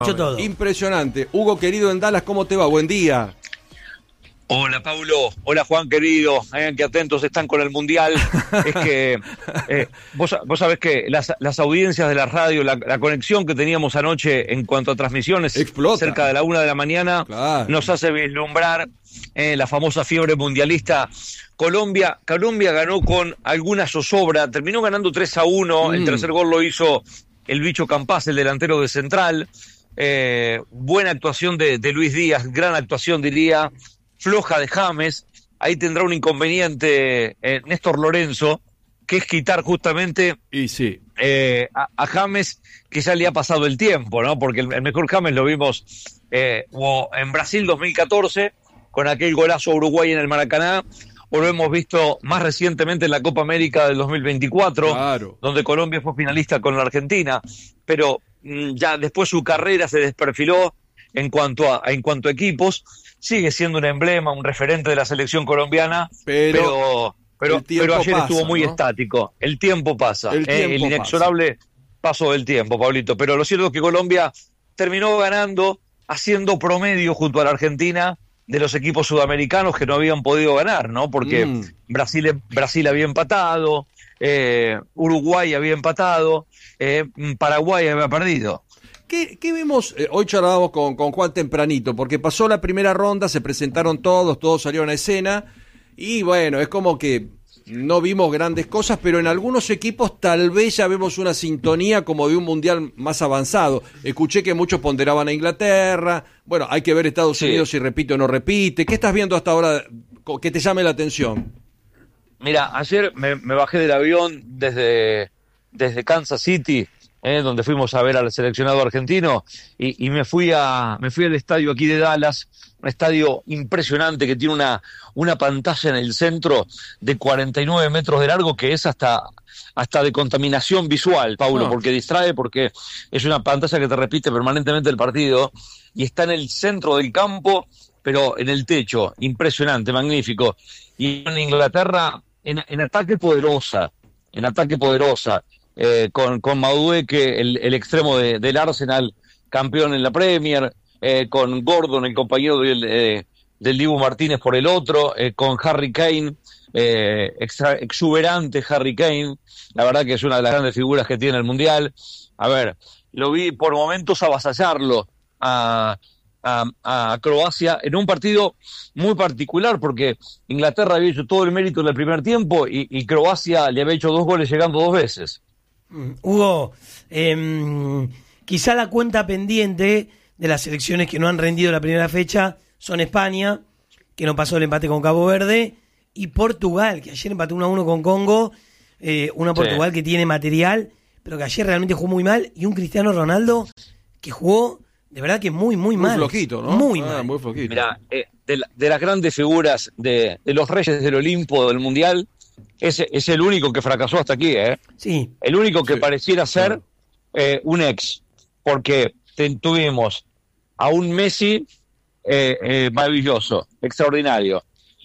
Todo. Impresionante. Hugo, querido en Dallas, ¿cómo te va? Buen día. Hola Paulo, hola Juan querido, que atentos están con el Mundial. Es que vos sabés que las audiencias de la radio, la conexión que teníamos anoche en cuanto a transmisiones, explota. Cerca de la 1 de la mañana, claro, nos hace vislumbrar la famosa fiebre mundialista. Colombia ganó con alguna zozobra, terminó ganando 3-1, el tercer gol lo hizo el Bicho Campás, el delantero de Central. Buena actuación de Luis Díaz, gran actuación diría, floja de James. Ahí tendrá un inconveniente Néstor Lorenzo, que es quitar justamente a James, que ya le ha pasado el tiempo, ¿no? Porque el mejor James lo vimos en Brasil 2014, con aquel golazo a Uruguay en el Maracaná, o lo hemos visto más recientemente en la Copa América del 2024, claro, donde Colombia fue finalista con la Argentina, pero ya después su carrera se desperfiló en cuanto a equipos. Sigue siendo un emblema, un referente de la selección colombiana, pero ayer estuvo muy estático. El tiempo pasa, el inexorable paso del tiempo, Pablito. Pero lo cierto es que Colombia terminó ganando, haciendo promedio junto a la Argentina de los equipos sudamericanos que no habían podido ganar, ¿no? Porque Brasil había empatado, Uruguay había empatado, Paraguay había perdido. ¿Qué vemos? Hoy charlábamos con Juan tempranito, porque pasó la primera ronda, se presentaron todos salieron a escena, y bueno, es como que no vimos grandes cosas, pero en algunos equipos tal vez ya vemos una sintonía como de un mundial más avanzado. Escuché que muchos ponderaban a Inglaterra, bueno, hay que ver Estados Unidos si repite o no repite. ¿Qué estás viendo hasta ahora que te llame la atención? Mira, ayer me bajé del avión desde Kansas City, donde fuimos a ver al seleccionado argentino, y me fui al estadio aquí de Dallas, un estadio impresionante que tiene una pantalla en el centro de 49 metros de largo, que es hasta de contaminación visual, Paulo, porque distrae, porque es una pantalla que te repite permanentemente el partido, y está en el centro del campo, pero en el techo, impresionante, magnífico. Y en Inglaterra, en ataque poderosa, con Madueke, el extremo del Arsenal, campeón en la Premier, con Gordon, el compañero del Dibu Martínez por el otro, con Harry Kane, exuberante Harry Kane, la verdad que es una de las grandes figuras que tiene el Mundial. A ver, lo vi por momentos avasallarlo a Croacia en un partido muy particular, porque Inglaterra había hecho todo el mérito en el primer tiempo y Croacia le había hecho 2 goles llegando 2 veces. Hugo, quizá la cuenta pendiente de las selecciones que no han rendido la primera fecha son España, que no pasó el empate con Cabo Verde, y Portugal, que ayer empató 1-1 con Congo, Portugal que tiene material, pero que ayer realmente jugó muy mal, y un Cristiano Ronaldo que jugó de verdad que muy mal. Muy flojito, ¿no? Muy mal. Muy flojito. Mirá, de las grandes figuras de los reyes del Olimpo del Mundial, es el único que fracasó hasta aquí, Sí. El único que pareciera ser un ex, porque tuvimos a un Messi maravilloso, extraordinario.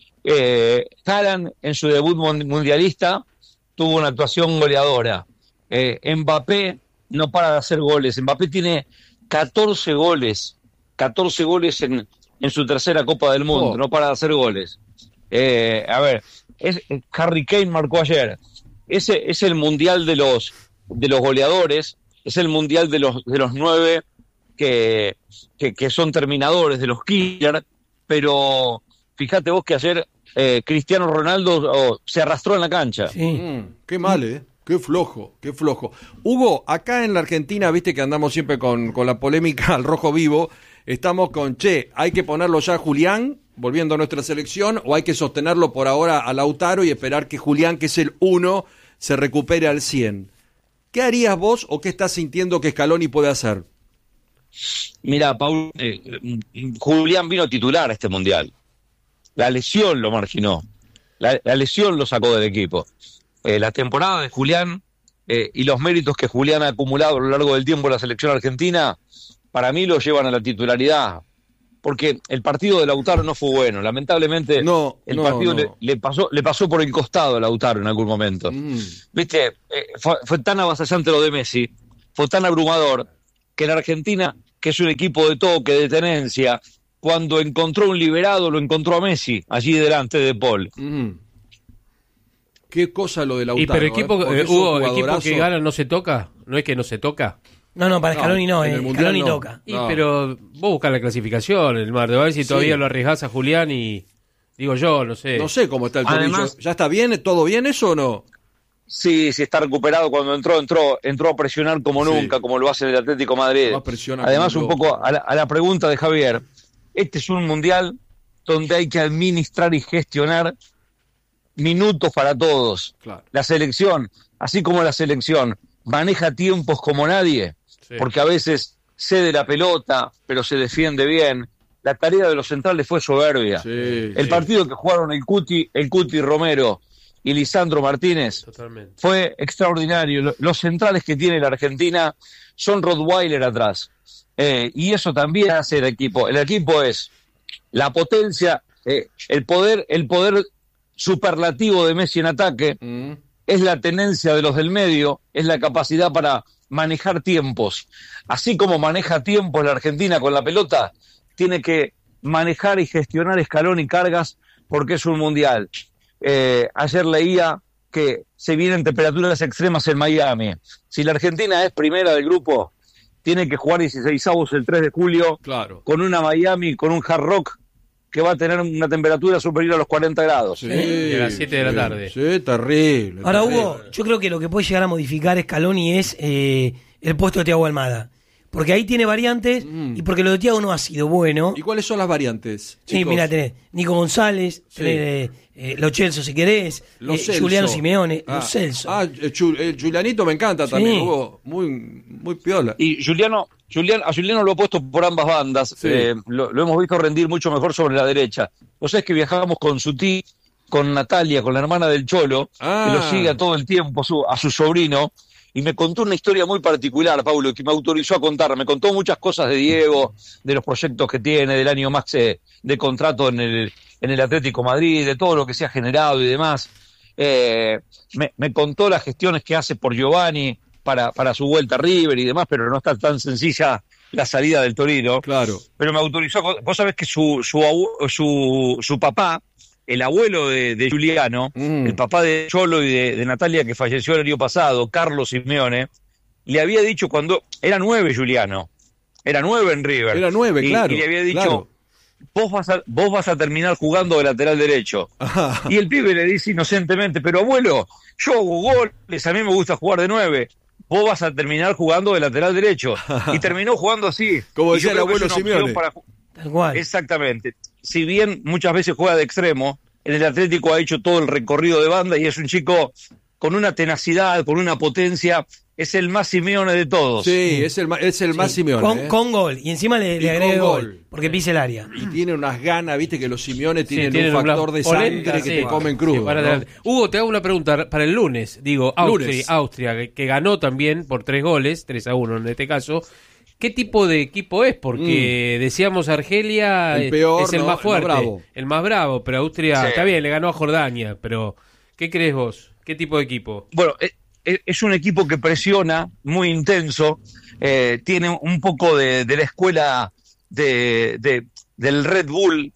Haaland en su debut mundialista tuvo una actuación goleadora. Mbappé no para de hacer goles. Mbappé tiene 14 goles en su tercera Copa del Mundo, no para de hacer goles. A ver, Harry Kane marcó ayer. Ese es el mundial de los goleadores, es el mundial de los 9 que son terminadores, de los killers, pero fíjate vos que ayer Cristiano Ronaldo se arrastró en la cancha. Sí. Qué mal, Qué flojo. Hugo, acá en la Argentina, viste que andamos siempre con la polémica al rojo vivo, estamos con, hay que ponerlo ya a Julián, volviendo a nuestra selección, o hay que sostenerlo por ahora a Lautaro y esperar que Julián, que es el 1, se recupere al 100. ¿Qué harías vos o qué estás sintiendo que Scaloni puede hacer? Mira, Paul, Julián vino titular a este Mundial. La lesión lo marginó, la lesión lo sacó del equipo. La temporada de Julián y los méritos que Julián ha acumulado a lo largo del tiempo en la selección argentina, para mí lo llevan a la titularidad. Porque el partido de Lautaro no fue bueno. Lamentablemente, el partido le pasó por el costado a Lautaro en algún momento. Viste, fue tan avasallante lo de Messi, fue tan abrumador, que en Argentina que es un equipo de toque, de tenencia. Cuando encontró un liberado, lo encontró a Messi, allí delante de Paul. Qué cosa lo de Lautaro. Y pero equipo, Hugo, equipo que gana no se toca, ¿no es que no se toca? No, para Scaloni no, Scaloni no. toca. Y, pero vos buscás la clasificación, el Mardo, a ver si todavía lo arriesgás a Julián y... Digo yo, no sé. No sé cómo está el tobillo. Además, ¿ya está bien? ¿Todo bien eso o no? Sí, está recuperado. Cuando entró a presionar como nunca, como lo hace el Atlético Madrid. Además, un poco a la pregunta de Javier, este es un mundial donde hay que administrar y gestionar minutos para todos. Claro. La selección, así como la selección maneja tiempos como nadie, porque a veces cede la pelota, pero se defiende bien. La tarea de los centrales fue soberbia. El partido que jugaron el Cuti Romero y Lisandro Martínez fue extraordinario. Los centrales que tiene la Argentina son Rottweiler atrás. Y eso también hace el equipo. El equipo es la potencia, el poder superlativo de Messi en ataque, es la tenencia de los del medio, es la capacidad para manejar tiempos. Así como maneja tiempos la Argentina con la pelota, tiene que manejar y gestionar escalón y cargas porque es un mundial. Ayer leía que se vienen temperaturas extremas en Miami. Si la Argentina es primera del grupo, tiene que jugar 16avos el 3 de julio con una Miami, con un Hard Rock que va a tener una temperatura superior a los 40 grados. Sí, a las 7 de la tarde. Sí, terrible. Ahora, Hugo, yo creo que lo que puede llegar a modificar Scaloni es el puesto de Thiago Almada. Porque ahí tiene variantes y porque lo de Thiago no ha sido bueno. ¿Y cuáles son las variantes, chicos? Sí, mira, tenés Nico González, tenés Lo Celso si querés, Juliano Simeone, Lo Celso. El Julianito me encanta también, Hugo, muy piola. Y a Juliano lo ha puesto por ambas bandas, lo hemos visto rendir mucho mejor sobre la derecha. Vos sabés que viajamos con Sutí, con Natalia, con la hermana del Cholo, que lo sigue todo el tiempo a su sobrino, y me contó una historia muy particular, Paulo, que me autorizó a contar. Me contó muchas cosas de Diego, de los proyectos que tiene, del año más de contrato en el Atlético Madrid, de todo lo que se ha generado y demás. Me contó las gestiones que hace por Giovanni para su vuelta a River y demás, pero no está tan sencilla la salida del Torino. Claro. Pero me autorizó. Vos sabés que su papá, el abuelo de Juliano, el papá de Cholo y de Natalia, que falleció el año pasado, Carlos Simeone, le había dicho cuando era 9 Juliano, era 9 en River. Era 9, claro. Y le había dicho, vos vas a terminar jugando de lateral derecho. Y el pibe le dice inocentemente, pero abuelo, yo hago goles, a mí me gusta jugar de 9. Vos vas a terminar jugando de lateral derecho. Y terminó jugando así. Como decía el abuelo Simeone. Tal cual. Exactamente. Si bien muchas veces juega de extremo, en el Atlético ha hecho todo el recorrido de banda y es un chico con una tenacidad, con una potencia. Es el más Simeone de todos. Sí, es el más Simeone. Con gol. Y encima le agrega gol. Porque pisa el área. Y tiene unas ganas, viste que los Simeone tienen un factor de sangre que te comen crudo. ¿No? Hugo, te hago una pregunta para el lunes. Digo, Austria, que ganó también por 3 goles, 3-1 en este caso. ¿Qué tipo de equipo es? Porque decíamos Argelia el peor, es el más fuerte, el más bravo, pero Austria está bien, le ganó a Jordania, pero ¿qué crees vos? ¿Qué tipo de equipo? Bueno, es un equipo que presiona muy intenso, tiene un poco de la escuela del Red Bull,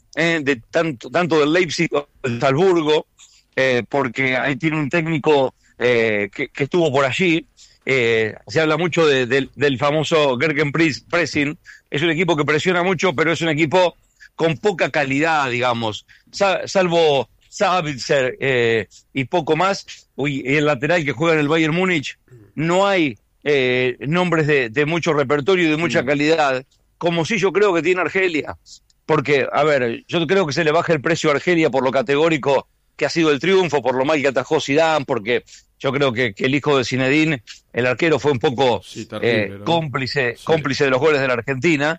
tanto del Leipzig como del Salzburgo, porque ahí tiene un técnico que estuvo por allí. Se habla mucho del famoso Gegenpressing. Es un equipo que presiona mucho, pero es un equipo con poca calidad, digamos, salvo Sabitzer y poco más. Y el lateral que juega en el Bayern Múnich, no hay nombres de mucho repertorio y de mucha calidad, como si yo creo que tiene Argelia. Porque, a ver, yo creo que se le baja el precio a Argelia por lo categórico que ha sido el triunfo, por lo mal que atajó Zidane, porque yo creo que el hijo de Zinedine, el arquero, fue un poco terrible, ¿no? cómplice de los goles de la Argentina,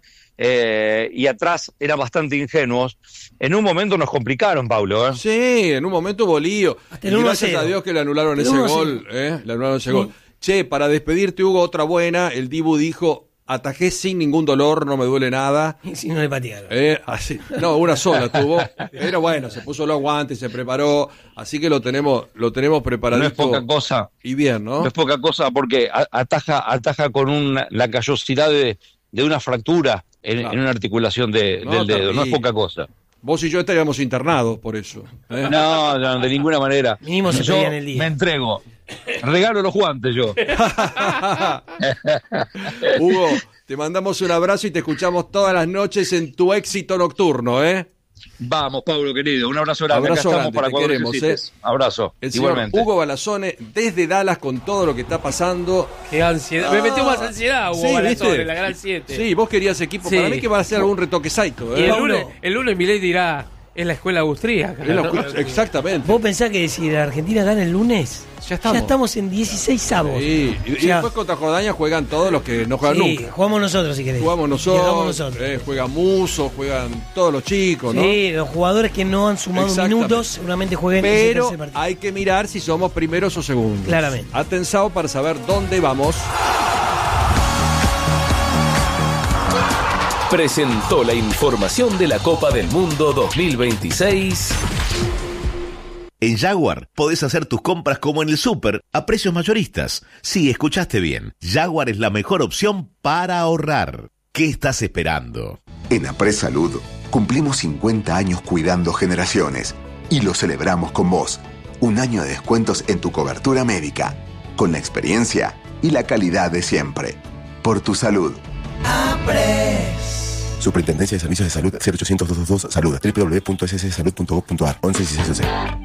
y atrás eran bastante ingenuos. En un momento nos complicaron, Paulo. Sí, en un momento bolío. Y gracias a Dios que le anularon ese gol. Le anularon ese gol. Che, para despedirte, Hugo, otra buena. El Dibu dijo: atajé sin ningún dolor, no me duele nada. Y si no le patearon. Así. No, una sola tuvo. Pero bueno, se puso los guantes, se preparó. Así que lo tenemos preparadito. No es poca cosa. Y bien, ¿no? No es poca cosa porque ataja con la callosidad de una fractura en una articulación del dedo, no es poca cosa. Vos y yo estaríamos internados por eso. No, de ninguna manera. Mínimo se pedía en el día. Me entrego. Regalo los guantes yo. Hugo, te mandamos un abrazo y te escuchamos todas las noches en tu éxito nocturno, ¿eh? Vamos, Pablo, querido, un abrazo grande. Abrazo Acá grande, estamos para te cuando queremos, necesites. Abrazo, el señor igualmente. Hugo Balazone desde Dallas con todo lo que está pasando. Qué ansiedad. Me metió más ansiedad, Hugo Balazone, ¿viste? la gran 7. Sí, vos querías equipo. Sí. Para mí que va a ser algún retoque saito, Y ¿eh? el lunes Milei dirá, es la escuela austríaca. ¿no? Exactamente. ¿Vos pensás que si la Argentina gana el lunes, Ya estamos en 16 avos? Sí, y después contra Jordania juegan todos los que no juegan nunca. Jugamos nosotros si querés. Jugamos Llegamos nosotros. Juega Muso, juegan todos los chicos, ¿no? Sí, los jugadores que no han sumado minutos seguramente jueguen ese Pero tercer partido. hay que mirar si somos primeros o segundos. Claramente. Atención para saber dónde vamos. Presentó la información de la Copa del Mundo 2026. En Jaguar podés hacer tus compras como en el súper, a precios mayoristas. Sí, escuchaste bien. Jaguar es la mejor opción para ahorrar. ¿Qué estás esperando? En Apres Salud cumplimos 50 años cuidando generaciones y lo celebramos con vos. Un año de descuentos en tu cobertura médica, con la experiencia y la calidad de siempre. Por tu salud. Apres. Superintendencia de Servicios de Salud 0800-222-SALUD www.sssalud.gov.ar 1116.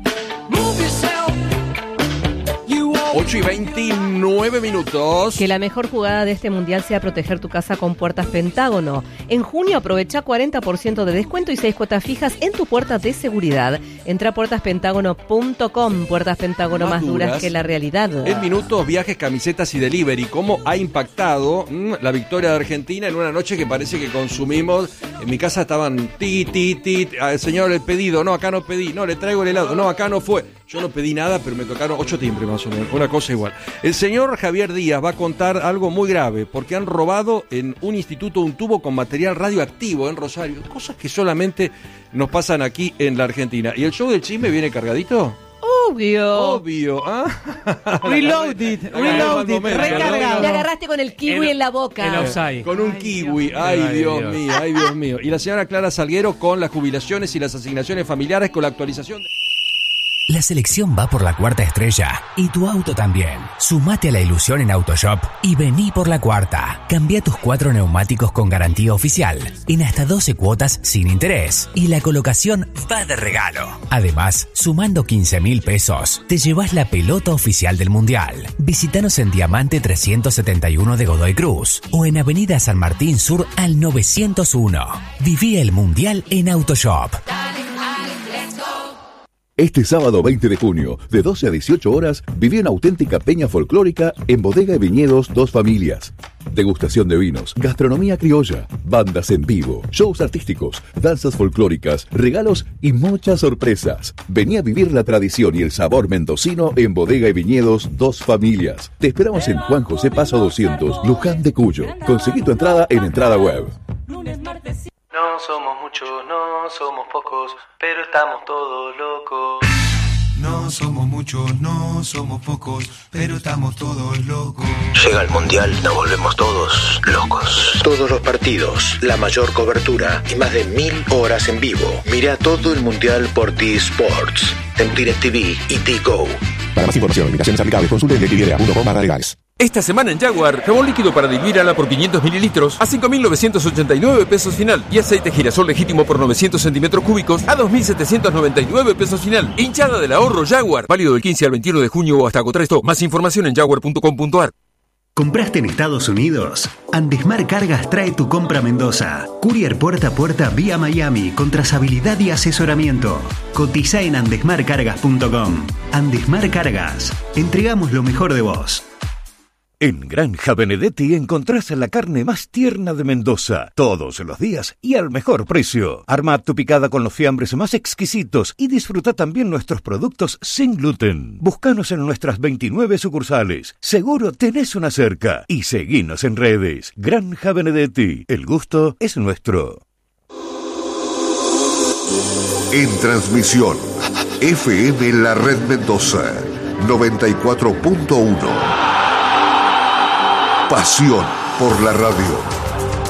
8:29. Que la mejor jugada de este mundial sea proteger tu casa con puertas Pentágono. En junio aprovecha 40% de descuento y 6 cuotas fijas en tu puerta de seguridad. Entra a puertaspentágono.com. Puertas Pentágono más duras que la realidad. En minutos, viajes, camisetas y delivery. ¿Cómo ha impactado la victoria de Argentina en una noche que parece que consumimos? En mi casa estaban señor, el pedido, no, acá no pedí, no, le traigo el helado, no, acá no fue. Yo no pedí nada, pero me tocaron 8 timbres más o menos, una cosa igual. El señor Javier Díaz va a contar algo muy grave, porque han robado en un instituto un tubo con material radioactivo en Rosario, cosas que solamente nos pasan aquí en la Argentina. ¿Y el show del chisme viene cargadito? Obvio. Reloaded, recargado. Le agarraste con el kiwi en la boca. El offside. Con un kiwi. Ay, Dios mío. Y la señora Clara Salguero con las jubilaciones y las asignaciones familiares con la actualización de... La selección va por la cuarta estrella y tu auto también. Sumate a la ilusión en Autoshop y vení por la cuarta. Cambia tus 4 neumáticos con garantía oficial en hasta 12 cuotas sin interés y la colocación va de regalo. Además, sumando 15.000 pesos, te llevas la pelota oficial del Mundial. Visítanos en Diamante 371 de Godoy Cruz o en Avenida San Martín Sur al 901. Viví el Mundial en Autoshop. Este sábado 20 de junio, de 12 a 18 horas, viví una auténtica peña folclórica en Bodega y Viñedos Dos Familias. Degustación de vinos, gastronomía criolla, bandas en vivo, shows artísticos, danzas folclóricas, regalos y muchas sorpresas. Vení a vivir la tradición y el sabor mendocino en Bodega y Viñedos Dos Familias. Te esperamos en Juan José Paso 200, Luján de Cuyo. Conseguí tu entrada en Entrada Web. No somos muchos, no somos pocos, pero estamos todos locos. No somos muchos, no somos pocos, pero estamos todos locos. Llega el Mundial, nos volvemos todos locos. Todos los partidos, la mayor cobertura y más de 1000 horas en vivo. Mira todo el Mundial por T-Sports, en DirecTV y T-Go. Para más información, limitaciones aplicables, consulte DirecTV.com/legales. Esta semana en Jaguar, jabón líquido para diluir ala por 500 mililitros a 5.989 pesos final y aceite girasol legítimo por 900 centímetros cúbicos a 2.799 pesos final. Hinchada del ahorro Jaguar, válido del 15 al 21 de junio o hasta agotar esto. Más información en jaguar.com.ar. ¿Compraste en Estados Unidos? Andesmar Cargas trae tu compra a Mendoza. Courier puerta a puerta vía Miami con trazabilidad y asesoramiento. Cotiza en andesmarcargas.com. Andesmar Cargas. Entregamos lo mejor de vos. En Granja Benedetti encontrás la carne más tierna de Mendoza, todos los días y al mejor precio. Arma tu picada con los fiambres más exquisitos y disfruta también nuestros productos sin gluten. Búscanos en nuestras 29 sucursales. Seguro tenés una cerca. Y seguinos en redes. Granja Benedetti. El gusto es nuestro. En transmisión, FM La Red Mendoza, 94.1. Pasión por la radio.